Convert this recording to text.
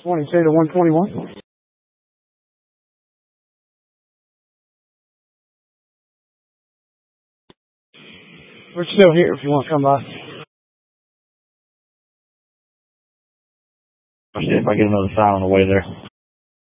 22 to 121. We're still here if you want to come by. I'll see if I get another sign on the way there.